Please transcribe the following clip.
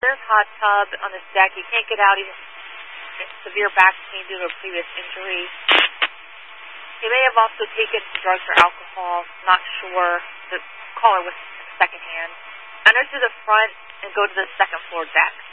There's hot tub on this deck. You can't get out. He's in severe back pain due to a previous injury. He may have also taken drugs or alcohol. Not sure. The caller was secondhand. Enter to the front and go to the second floor deck.